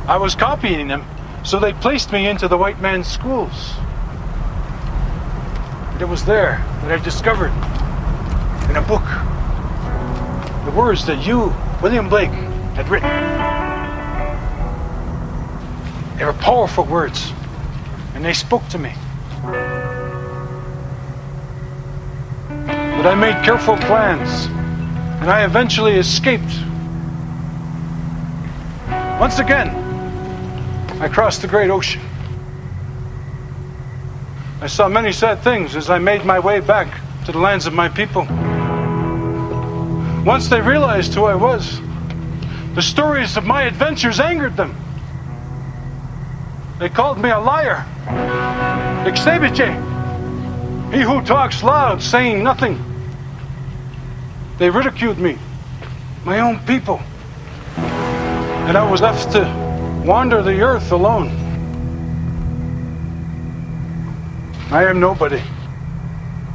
I was copying them, so they placed me into the white man's schools. And it was there that I discovered, in a book, the words that you, William Blake, had written. They were powerful words, and they spoke to me. But I made careful plans, and I eventually escaped. Once again, I crossed the great ocean. I saw many sad things as I made my way back to the lands of my people. Once they realized who I was, the stories of my adventures angered them. They called me a liar. Ixnebije, he who talks loud, saying nothing. They ridiculed me, my own people. And I was left to wander the earth alone. I am nobody.